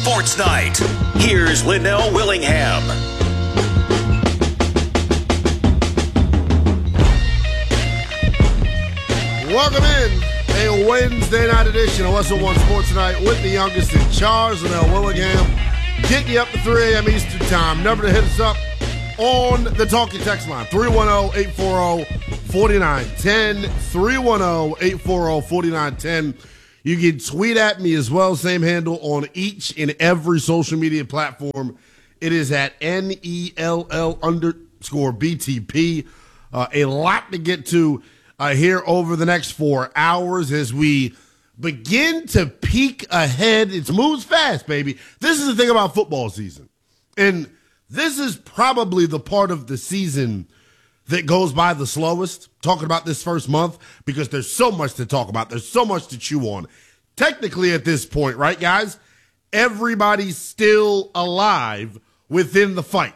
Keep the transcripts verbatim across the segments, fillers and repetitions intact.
Sports Night. Here's Linnell Willingham. Welcome in a Wednesday night edition of Westwood One Sports Night with the youngest in charge, Linnell Willingham. Getting you up to three a.m. Eastern Time. Number to hit us up on the talking text line, three one zero, eight four zero, four nine one zero, three one zero, eight four zero, four nine one zero. You can tweet at me as well, same handle on each and every social media platform. It is at N E L L underscore B T P. Uh, a lot to get to uh, here over the next four hours as we begin to peek ahead. It moves fast, baby. This is the thing about football season. And this is probably the part of the season that goes by the slowest, talking about this first month, because there's so much to talk about. There's so much to chew on. Technically at this point, right, guys? Everybody's still alive within the fight.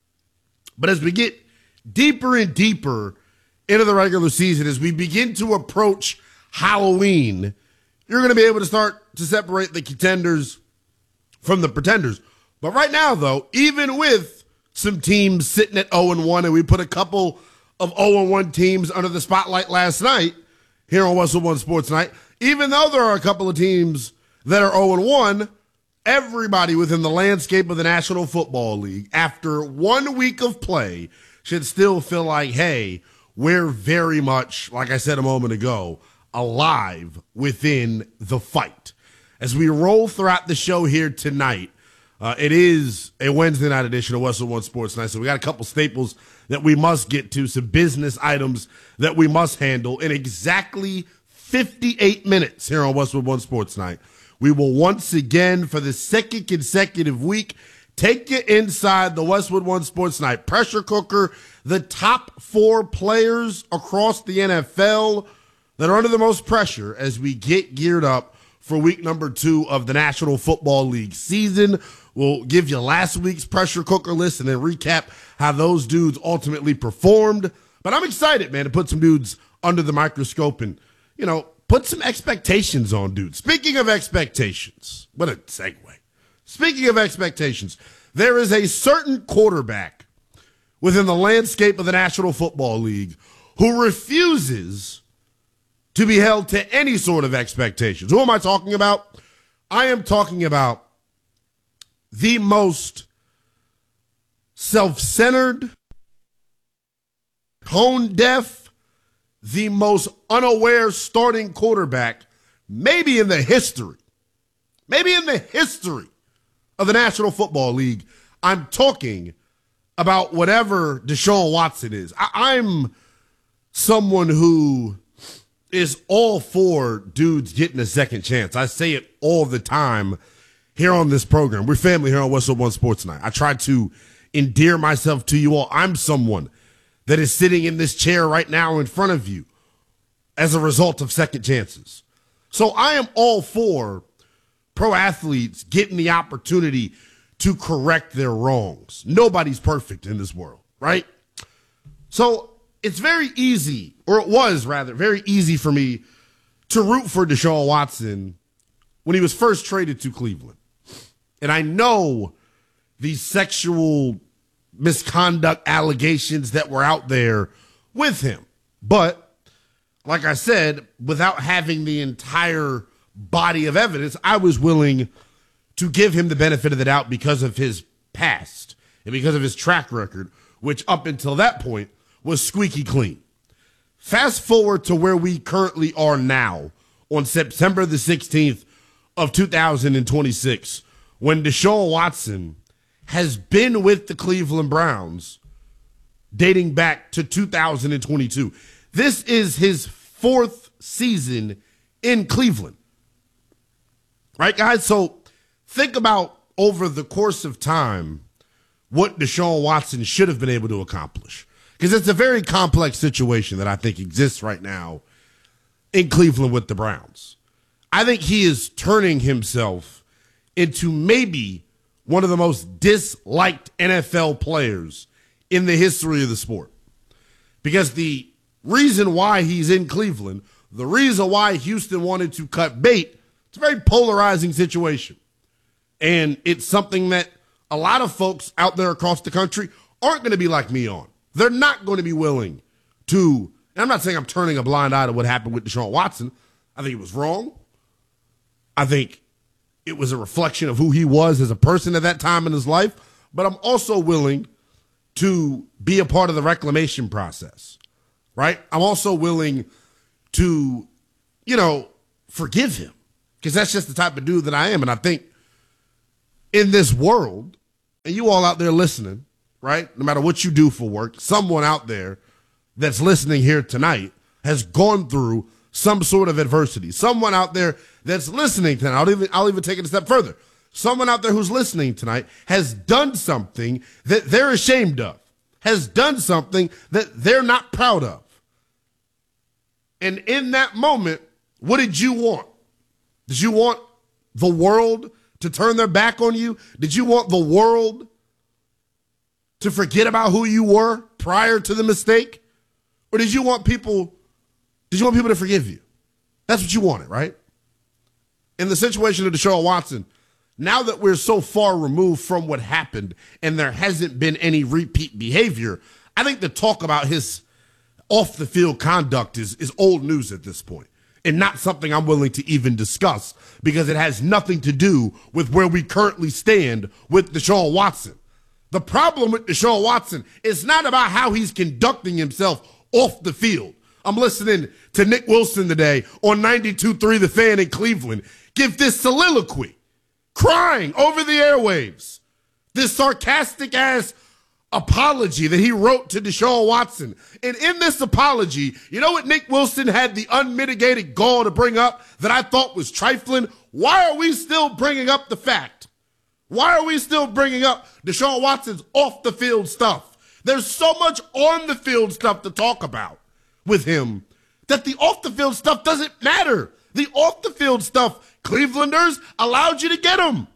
But as we get deeper and deeper into the regular season, as we begin to approach Halloween, you're going to be able to start to separate the contenders from the pretenders. But right now, though, even with some teams sitting at oh and one, and we put a couple of oh and one teams under the spotlight last night here on Westwood One Sports Night, even though there are a couple of teams that are oh and one, everybody within the landscape of the National Football League, after one week of play, should still feel like, hey, we're very much, like I said a moment ago, alive within the fight. As we roll throughout the show here tonight, uh, it is a Wednesday night edition of Westwood One Sports Night, so we got a couple staples that we must get to, some business items that we must handle in exactly fifty-eight minutes here on Westwood One Sports Night. We will once again, for the second consecutive week, take you inside the Westwood One Sports Night pressure cooker, the top four players across the N F L that are under the most pressure as we get geared up for week number two of the National Football League season. We'll give you last week's pressure cooker list and then recap how those dudes ultimately performed. But I'm excited, man, to put some dudes under the microscope and, you know, put some expectations on dudes. Speaking of expectations, what a segue. Speaking of expectations, there is a certain quarterback within the landscape of the National Football League who refuses to be held to any sort of expectations. Who am I talking about? I am talking about the most self-centered, tone-deaf, the most unaware starting quarterback maybe in the history, maybe in the history of the National Football League. I'm talking about whatever Deshaun Watson is. I- I'm someone who is all for dudes getting a second chance. I say it all the time here on this program. We're family here on Westwood One Sports Night. I try to endear myself to you all. I'm someone that is sitting in this chair right now in front of you as a result of second chances. So I am all for pro athletes getting the opportunity to correct their wrongs. Nobody's perfect in this world, right? So it's very easy, or it was rather, very easy for me to root for Deshaun Watson when he was first traded to Cleveland. And I know the sexual misconduct allegations that were out there with him. But, like I said, without having the entire body of evidence, I was willing to give him the benefit of the doubt because of his past and because of his track record, which up until that point was squeaky clean. Fast forward to where we currently are now on September the sixteenth of two thousand twenty-six, when Deshaun Watson has been with the Cleveland Browns dating back to two thousand twenty-two. This is his fourth season in Cleveland. Right, guys? So think about over the course of time what Deshaun Watson should have been able to accomplish. Because it's a very complex situation that I think exists right now in Cleveland with the Browns. I think he is turning himself into maybe one of the most disliked N F L players in the history of the sport. Because the reason why he's in Cleveland, the reason why Houston wanted to cut bait, it's a very polarizing situation. And it's something that a lot of folks out there across the country aren't going to be like me on. They're not going to be willing to, and I'm not saying I'm turning a blind eye to what happened with Deshaun Watson. I think it was wrong. I think it was a reflection of who he was as a person at that time in his life. But I'm also willing to be a part of the reclamation process, right? I'm also willing to, you know, forgive him because that's just the type of dude that I am. And I think in this world, and you all out there listening, right, no matter what you do for work, someone out there that's listening here tonight has gone through some sort of adversity. Someone out there that's listening tonight, I'll even, I'll even take it a step further. Someone out there who's listening tonight has done something that they're ashamed of, has done something that they're not proud of. And in that moment, what did you want? Did you want the world to turn their back on you? Did you want the world to forget about who you were prior to the mistake? Or did you want people, did you want people to forgive you? That's what you wanted, right? In the situation of Deshaun Watson, now that we're so far removed from what happened and there hasn't been any repeat behavior, I think the talk about his off-the-field conduct is, is old news at this point and not something I'm willing to even discuss because it has nothing to do with where we currently stand with Deshaun Watson. The problem with Deshaun Watson is not about how he's conducting himself off the field. I'm listening to Nick Wilson today on ninety-two point three The Fan in Cleveland give this soliloquy, crying over the airwaves, this sarcastic-ass apology that he wrote to Deshaun Watson. And in this apology, you know what Nick Wilson had the unmitigated gall to bring up that I thought was trifling? Why are we still bringing up the fact? Why are we still bringing up Deshaun Watson's off-the-field stuff? There's so much on-the-field stuff to talk about with him that the off-the-field stuff doesn't matter. The off-the-field stuff, Clevelanders allowed you to get him.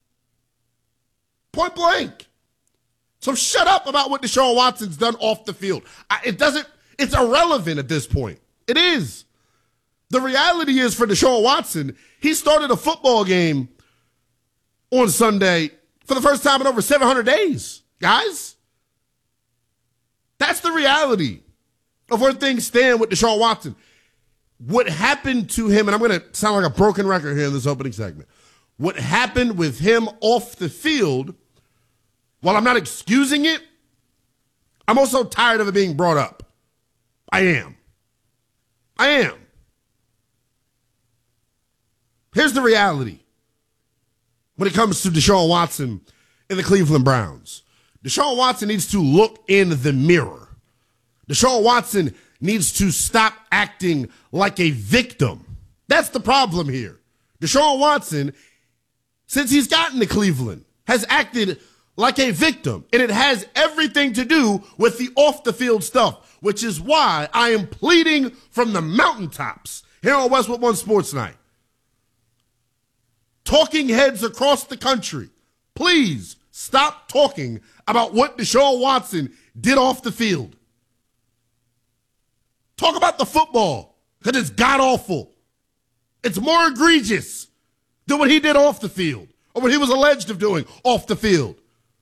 Point blank. So shut up about what Deshaun Watson's done off the field. I, it doesn't, it's irrelevant at this point. It is. The reality is for Deshaun Watson, he started a football game on Sunday for the first time in over seven hundred days, guys. That's the reality of where things stand with Deshaun Watson. What happened to him, and I'm going to sound like a broken record here in this opening segment. What happened with him off the field, while I'm not excusing it, I'm also tired of it being brought up. I am. I am. Here's the reality when it comes to Deshaun Watson and the Cleveland Browns. Deshaun Watson needs to look in the mirror. Deshaun Watson needs to stop acting like a victim. That's the problem here. Deshaun Watson, since he's gotten to Cleveland, has acted like a victim, and it has everything to do with the off-the-field stuff, which is why I am pleading from the mountaintops here on Westwood One Sports Night. Talking heads across the country, please stop talking about what Deshaun Watson did off the field. Talk about the football, because it's god-awful. It's more egregious than what he did off the field, or what he was alleged of doing off the field.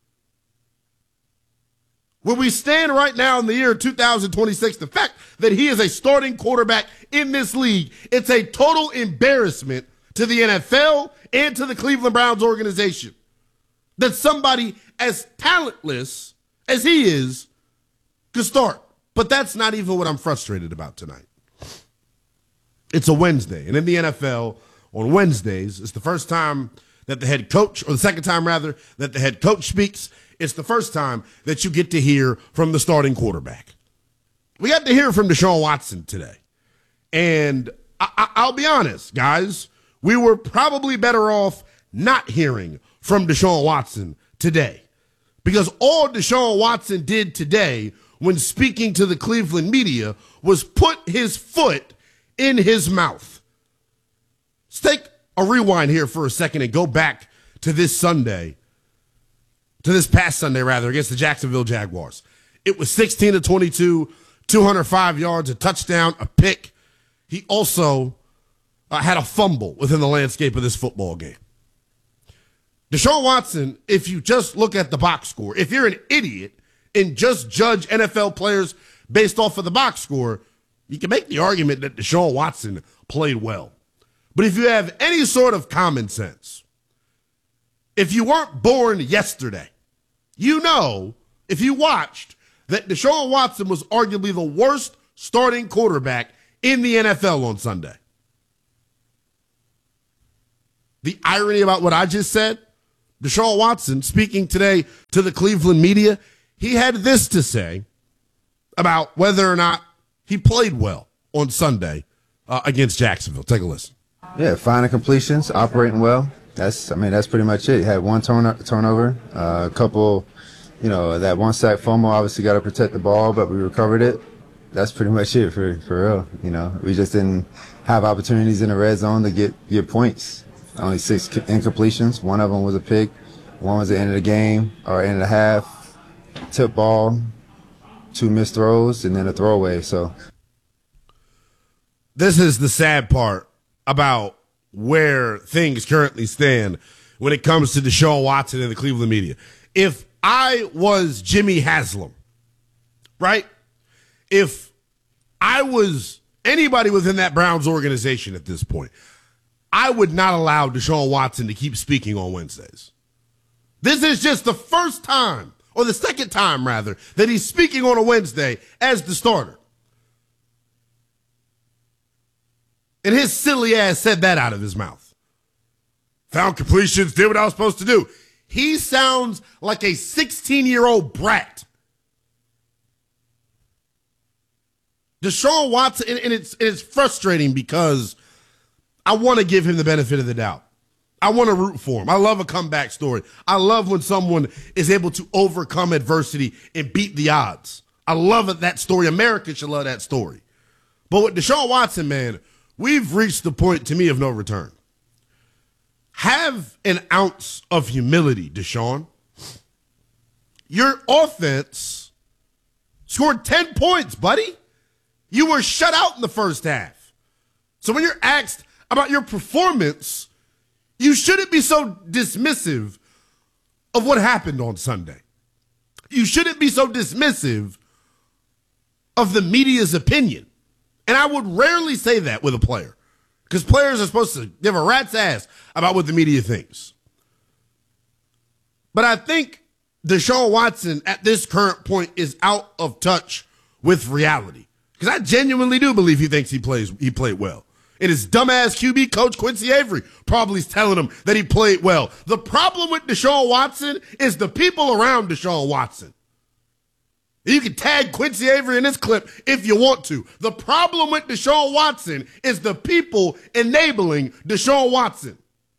Where we stand right now in the year two thousand twenty-six, the fact that he is a starting quarterback in this league, it's a total embarrassment to the N F L and to the Cleveland Browns organization that somebody as talentless as he is could start. But that's not even what I'm frustrated about tonight. It's a Wednesday, and in the N F L, on Wednesdays, it's the first time that the head coach, or the second time rather, that the head coach speaks. It's the first time that you get to hear from the starting quarterback. We got to hear from Deshaun Watson today. And I- I- I'll be honest, guys, we were probably better off not hearing from Deshaun Watson today. Because all Deshaun Watson did today when speaking to the Cleveland media was put his foot in his mouth. Let's take a rewind here for a second and go back to this Sunday, to this past Sunday, rather, against the Jacksonville Jaguars. It was sixteen to twenty-two, two hundred five yards, a touchdown, a pick. He also uh, had a fumble within the landscape of this football game. Deshaun Watson, if you just look at the box score, if you're an idiot and just judge N F L players based off of the box score, you can make the argument that Deshaun Watson played well. But if you have any sort of common sense, if you weren't born yesterday, you know, if you watched, that Deshaun Watson was arguably the worst starting quarterback in the N F L on Sunday. The irony about what I just said, Deshaun Watson, speaking today to the Cleveland media, he had this to say about whether or not he played well on Sunday uh, against Jacksonville. Take a listen. Yeah, finding completions, operating well. That's, I mean, that's pretty much it. Had one turn- turnover, uh, a couple, you know, that one sack fumble. Obviously, got to protect the ball, but we recovered it. That's pretty much it for for real. You know, we just didn't have opportunities in the red zone to get get points. Only six incompletions. One of them was a pick. One was the end of the game or end of the half. Tip ball, two missed throws, and then a throwaway. So this is the sad part about where things currently stand when it comes to Deshaun Watson and the Cleveland media. If I was Jimmy Haslam, right? If I was anybody within that Browns organization at this point, I would not allow Deshaun Watson to keep speaking on Wednesdays. This is just the first time, or the second time, rather, that he's speaking on a Wednesday as the starter. And his silly ass said that out of his mouth. Found completions, did what I was supposed to do. He sounds like a sixteen-year-old brat. Deshaun Watson, and, and, it's, and it's frustrating because I want to give him the benefit of the doubt. I want to root for him. I love a comeback story. I love when someone is able to overcome adversity and beat the odds. I love that story. America should love that story. But with Deshaun Watson, man, we've reached the point, to me, of no return. Have an ounce of humility, Deshaun. Your offense scored ten points, buddy. You were shut out in the first half. So when you're asked about your performance, you shouldn't be so dismissive of what happened on Sunday. You shouldn't be so dismissive of the media's opinion. And I would rarely say that with a player, because players are supposed to give a rat's ass about what the media thinks. But I think Deshaun Watson at this current point is out of touch with reality, because I genuinely do believe he thinks he plays he played well. And his dumbass Q B coach, Quincy Avery, probably is telling him that he played well. The problem with Deshaun Watson is the people around Deshaun Watson. You can tag Quincy Avery in this clip if you want to. The problem with Deshaun Watson is the people enabling Deshaun Watson.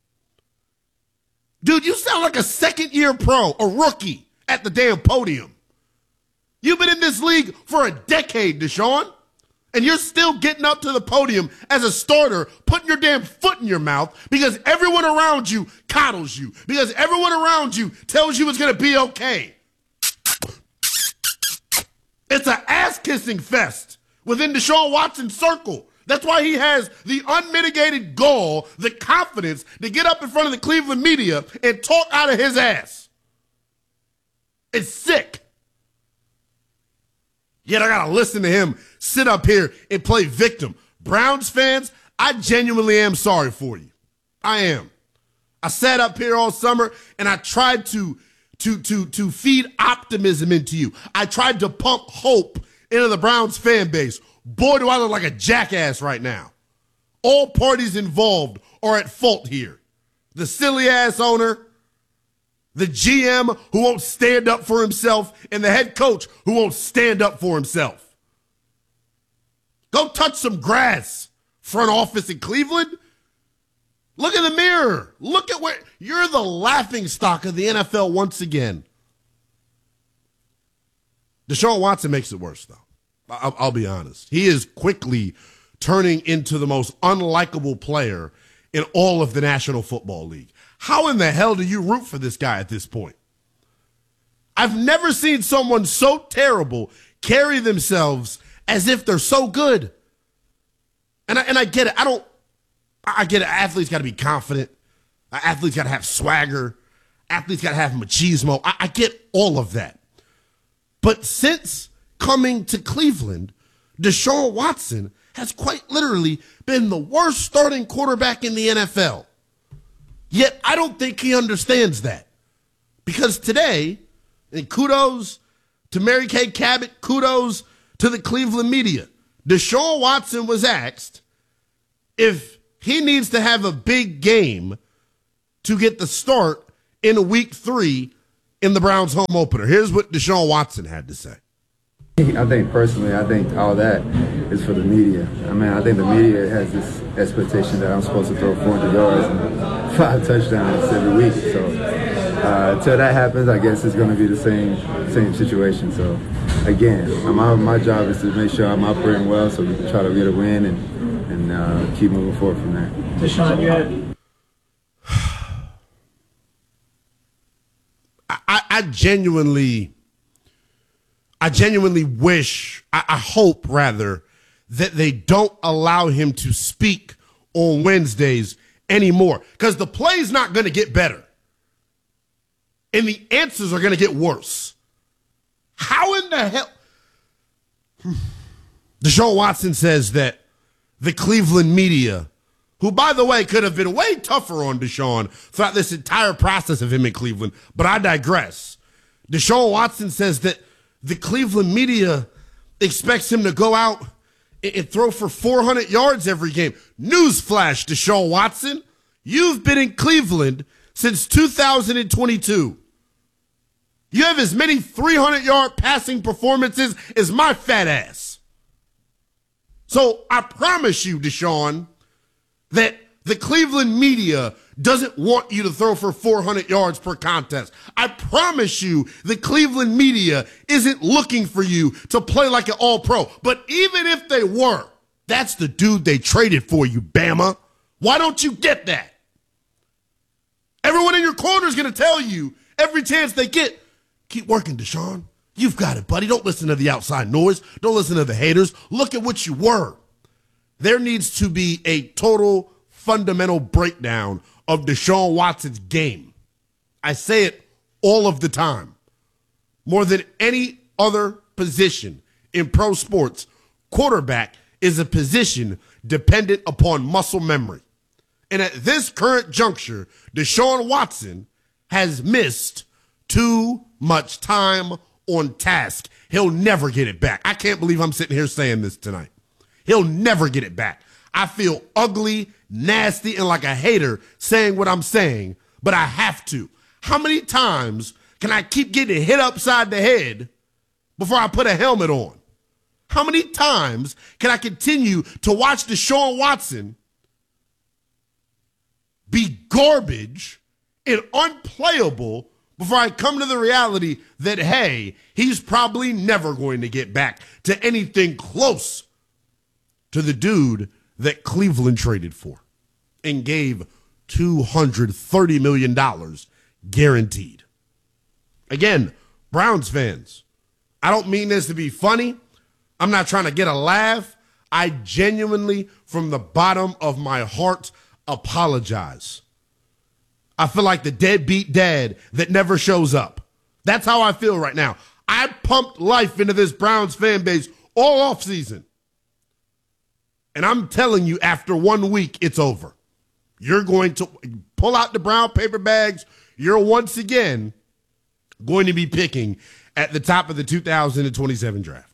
Dude, you sound like a second-year pro, a rookie at the damn podium. You've been in this league for a decade, Deshaun. And you're still getting up to the podium as a starter, putting your damn foot in your mouth because everyone around you coddles you, because everyone around you tells you it's going to be okay. It's an ass-kissing fest within Deshaun Watson's circle. That's why he has the unmitigated gall, the confidence to get up in front of the Cleveland media and talk out of his ass. It's sick. Yet I got to listen to him sit up here and play victim. Browns fans, I genuinely am sorry for you. I am. I sat up here all summer and I tried to, to, to, to feed optimism into you. I tried to pump hope into the Browns fan base. Boy, do I look like a jackass right now. All parties involved are at fault here. The silly-ass owner, the G M who won't stand up for himself, and the head coach who won't stand up for himself. Go touch some grass, front office in Cleveland. Look in the mirror. Look at where you're the laughingstock of the N F L once again. Deshaun Watson makes it worse, though. I'll, I'll be honest. He is quickly turning into the most unlikable player in all of the National Football League. How in the hell do you root for this guy at this point? I've never seen someone so terrible carry themselves as if they're so good. And I, and I get it. I don't, I get it. Athletes got to be confident. Athletes got to have swagger. athletes got to have machismo. I, I get all of that. But since coming to Cleveland, Deshaun Watson has quite literally been the worst starting quarterback in the N F L. Yet I don't think he understands that. Because today, and kudos to Mary Kay Cabot, kudos to the Cleveland media, Deshaun Watson was asked if he needs to have a big game to get the start in week three in the Browns home opener. Here's what Deshaun Watson had to say. I think personally, I think all that is for the media. I mean, I think the media has this expectation that I'm supposed to throw four hundred yards and five touchdowns every week. So uh, until that happens, I guess it's going to be the same same situation. So again, my, my job is to make sure I'm operating well so we can try to get a win and, and uh, keep moving forward from there. Deshaun, you had... I, I genuinely... I genuinely wish, I, I hope rather, that they don't allow him to speak on Wednesdays anymore. Because the play's not going to get better. And the answers are going to get worse. How in the hell? Deshaun Watson says that the Cleveland media, who, by the way, could have been way tougher on Deshaun throughout this entire process of him in Cleveland, but I digress. Deshaun Watson says that the Cleveland media expects him to go out and throw for four hundred yards every game. Newsflash, Deshaun Watson, you've been in Cleveland since two thousand twenty-two. You have as many three hundred yard passing performances as my fat ass. So I promise you, Deshaun, that the Cleveland media doesn't want you to throw for four hundred yards per contest. I promise you the Cleveland media isn't looking for you to play like an all-pro. But even if they were, that's the dude they traded for you, Bama. Why don't you get that? Everyone in your corner is going to tell you every chance they get, keep working, Deshaun. You've got it, buddy. Don't listen to the outside noise. Don't listen to the haters. Look at what you were. There needs to be a total fundamental breakdown of Deshaun Watson's game. I say it all of the time. More than any other position in pro sports, quarterback is a position dependent upon muscle memory. And at this current juncture, Deshaun Watson has missed too much time on task. He'll never get it back. I can't believe I'm sitting here saying this tonight. He'll never get it back. I feel ugly, nasty, and like a hater saying what I'm saying, but I have to. How many times can I keep getting hit upside the head before I put a helmet on? How many times can I continue to watch Deshaun Watson be garbage and unplayable before I come to the reality that, hey, he's probably never going to get back to anything close to the dude that Cleveland traded for and gave two hundred thirty million dollars guaranteed. Again, Browns fans, I don't mean this to be funny. I'm not trying to get a laugh. I genuinely, from the bottom of my heart, apologize. I feel like the deadbeat dad that never shows up. That's how I feel right now. I pumped life into this Browns fan base all offseason. And I'm telling you, after one week, it's over. You're going to pull out the brown paper bags. You're once again going to be picking at the top of the two thousand twenty-seven draft.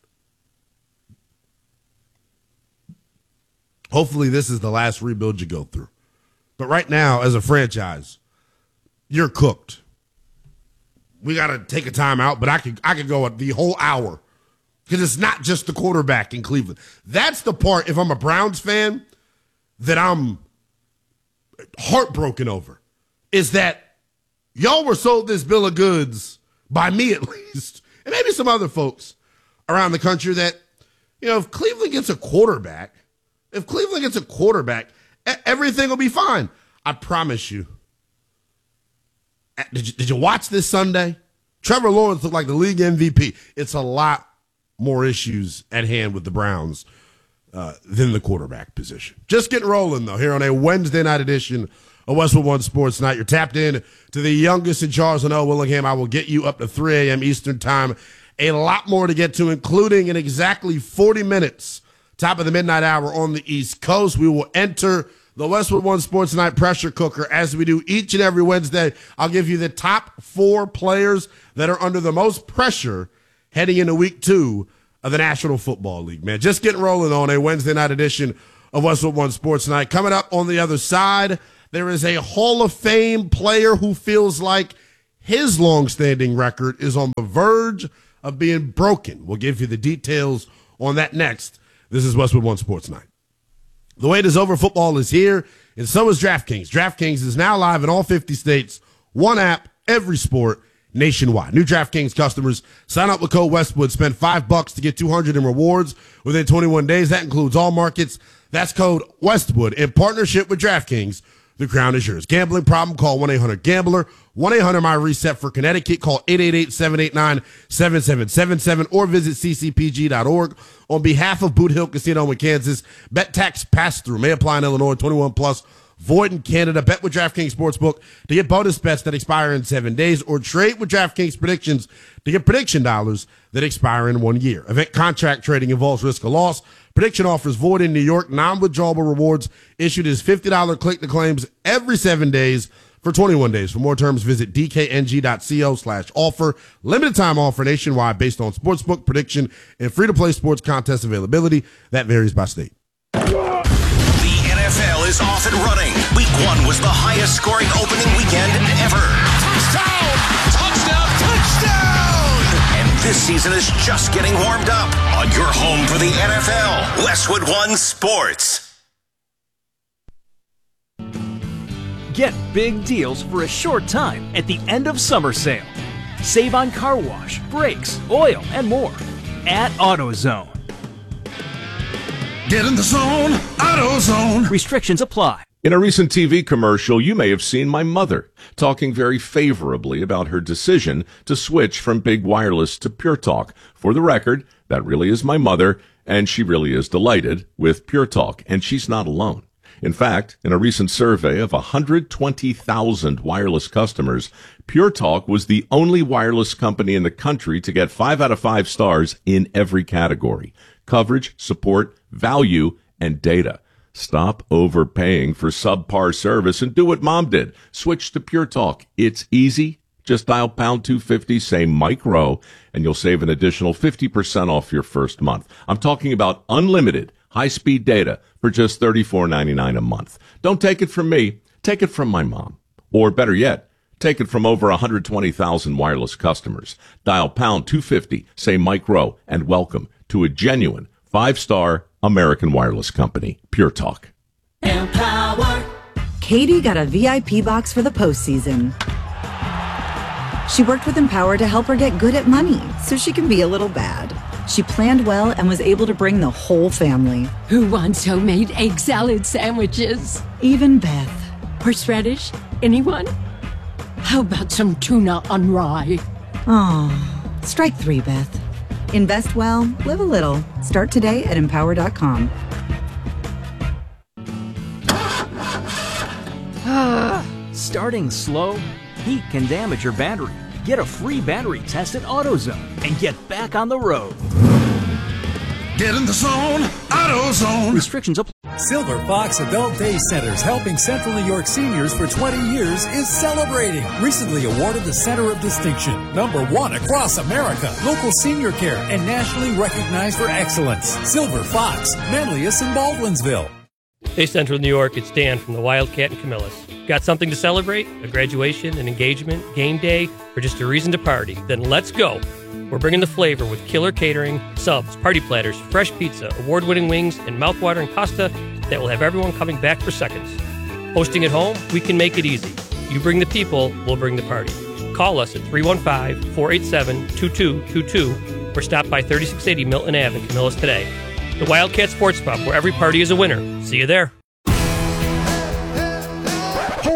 Hopefully this is the last rebuild you go through. But right now, as a franchise, you're cooked. We got to take a time out, but I could I could go the whole hour. Because it's not just the quarterback in Cleveland. That's the part, if I'm a Browns fan, that I'm heartbroken over. Is that y'all were sold this bill of goods, by me at least, and maybe some other folks around the country, that, you know, if Cleveland gets a quarterback, if Cleveland gets a quarterback, everything will be fine. I promise you. Did you, did you watch this Sunday? Trevor Lawrence looked like the league M V P. It's a lot more issues at hand with the Browns uh, than the quarterback position. Just getting rolling, though, here on a Wednesday night edition of Westwood One Sports Night. You're tapped in to the youngest in Charles and L. Willingham. I will get you up to three a.m. Eastern Time. A lot more to get to, including in exactly forty minutes, top of the midnight hour on the East Coast. We will enter the Westwood One Sports Night pressure cooker as we do each and every Wednesday. I'll give you the top four players that are under the most pressure heading into week two of the National Football League, man. Just getting rolling on a Wednesday night edition of Westwood One Sports Night. Coming up on the other side, there is a Hall of Fame player who feels like his longstanding record is on the verge of being broken. We'll give you the details on that next. This is Westwood One Sports Night. The wait is over. Football is here, and so is DraftKings. DraftKings is now live in all fifty states. One app, every sport, nationwide. New DraftKings customers sign up with code Westwood. Spend five bucks to get two hundred in rewards within twenty-one days. That includes all markets. That's code Westwood in partnership with DraftKings. The crown is yours. Gambling problem? Call one eight hundred gambler. one eight hundred my reset for Connecticut. Call eight eight eight, seven eight nine, seven seven seven seven or visit c c p g dot org. On behalf of Boot Hill Casino in Kansas, bet tax pass-through may apply in Illinois. twenty-one plus, void in Canada. Bet with DraftKings Sportsbook to get bonus bets that expire in seven days, or trade with DraftKings Predictions to get prediction dollars that expire in one year. Event contract trading involves risk of loss. Prediction offers void in New York. Non-withdrawable rewards issued as fifty dollars click-to-claims every seven days for twenty-one days. For more terms, visit d k n g dot co slash offer. Limited time offer nationwide based on sportsbook prediction and free-to-play sports contest availability. That varies by state. The N F L is off and running. Week one was the highest scoring opening weekend ever. Touchdown! Touchdown! Touchdown! And this season is just getting warmed up on your home for the N F L, Westwood One Sports. Get big deals for a short time at the end of summer sale. Save on car wash, brakes, oil, and more at AutoZone. Get in the zone, AutoZone. Restrictions apply. In a recent T V commercial, you may have seen my mother talking very favorably about her decision to switch from Big Wireless to Pure Talk. For the record, that really is my mother, and she really is delighted with Pure Talk, and she's not alone. In fact, in a recent survey of one hundred twenty thousand wireless customers, Pure Talk was the only wireless company in the country to get five out of five stars in every category: coverage, support, value, and data. Stop overpaying for subpar service and do what Mom did. Switch to Pure Talk. It's easy. Just dial pound two fifty, say Mike Rowe, and you'll save an additional fifty percent off your first month. I'm talking about unlimited high-speed data for just thirty-four ninety-nine a month. Don't take it from me. Take it from my mom. Or better yet, take it from over one hundred twenty thousand wireless customers. Dial pound two fifty, say Mike Rowe, and welcome to a genuine five-star American wireless company, Pure Talk. Empower. Katie got a V I P box for the postseason. She worked with Empower to help her get good at money so she can be a little bad. She planned well and was able to bring the whole family. Who wants homemade egg salad sandwiches? Even Beth. Horseradish? Anyone? How about some tuna on rye? Oh, strike three, Beth. Invest well, live a little. Start today at empower dot com. Starting slow? Heat can damage your battery. Get a free battery test at AutoZone and get back on the road. Get in the zone, AutoZone. Restrictions apply. Silver Fox Adult Day Centers, helping Central New York seniors for twenty years, is celebrating. Recently awarded the Center of Distinction, number one across America, local senior care, and nationally recognized for excellence. Silver Fox, Manlius and Baldwinsville. Hey, Central New York, it's Dan from the Wildcat and Camillus. Got something to celebrate? A graduation, an engagement, game day, or just a reason to party? Then let's go. We're bringing the flavor with killer catering, subs, party platters, fresh pizza, award-winning wings, and mouth-watering pasta that will have everyone coming back for seconds. Hosting at home? We can make it easy. You bring the people, we'll bring the party. Call us at three one five, four eight seven, two two two two or stop by thirty-six eighty Milton Avenue in Camillus today. The Wildcat Sports Pub, where every party is a winner. See you there. Hold up.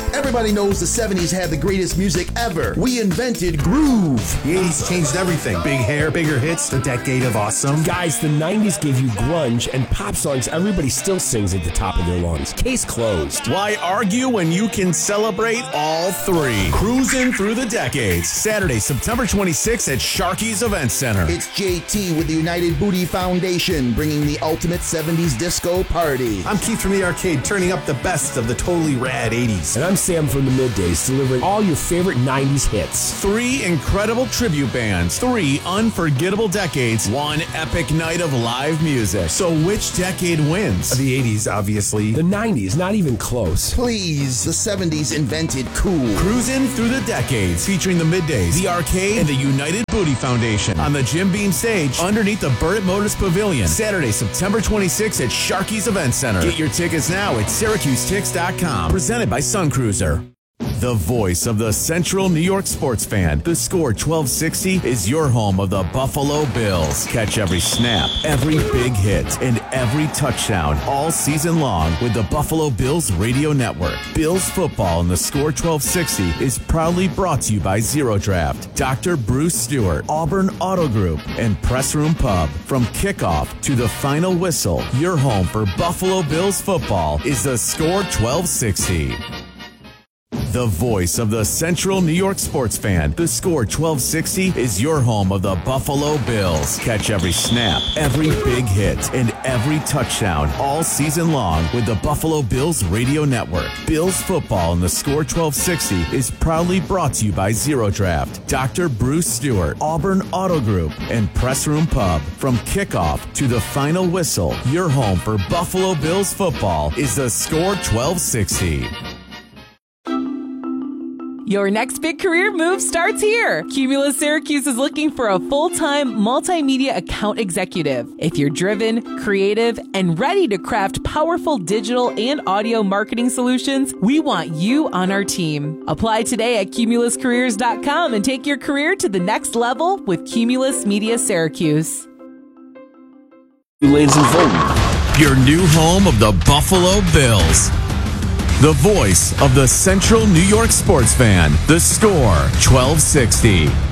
Everybody knows the seventies had the greatest music ever. We invented groove. The eighties changed everything. Big hair, bigger hits, the decade of awesome. Guys, the nineties gave you grunge and pop songs everybody still sings at the top of their lungs. Case closed. Why argue when you can celebrate all three? Cruising through the decades. Saturday, September twenty-sixth at Sharky's Event Center. It's J T with the United Booty Foundation, bringing the ultimate seventies disco party. I'm Keith from the Arcade, turning up the best of the totally rad eighties. And I'm Sam from the Middays, delivering all your favorite nineties hits. Three incredible tribute bands, three unforgettable decades, one epic night of live music. So which decade wins? The eighties, obviously. The nineties, not even close. Please, the seventies invented cool. Cruising through the decades, featuring the Middays, the Arcade, and the United Booty Foundation on the Jim Beam stage underneath the Burnett Motors Pavilion. Saturday, September twenty-sixth at Sharky's Event Center. Get your tickets now at Syracuse Tix dot com. Presented by Sun Cruiser. The voice of the Central New York sports fan. The Score twelve sixty is your home of the Buffalo Bills. Catch every snap, every big hit, and every touchdown all season long with the Buffalo Bills radio network. Bills football in the Score twelve sixty is proudly brought to you by Zero Draft, Doctor Bruce Stewart, Auburn Auto Group, and Press Room Pub. From kickoff to the final whistle, your home for Buffalo Bills football is the Score twelve sixty. The voice of the Central New York sports fan. The Score twelve sixty is your home of the Buffalo Bills. Catch every snap, every big hit, and every touchdown all season long with the Buffalo Bills radio network. Bills football in the Score twelve sixty is proudly brought to you by Zero Draft, Doctor Bruce Stewart, Auburn Auto Group, and Press Room Pub. From kickoff to the final whistle, your home for Buffalo Bills football is the Score twelve sixty. Your next big career move starts here. Cumulus Syracuse is looking for a full-time multimedia account executive. If you're driven, creative, and ready to craft powerful digital and audio marketing solutions, we want you on our team. Apply today at cumulus careers dot com and take your career to the next level with Cumulus Media Syracuse. Ladies and gentlemen, your new home of the Buffalo Bills. The voice of the Central New York sports fan, The Score twelve sixty.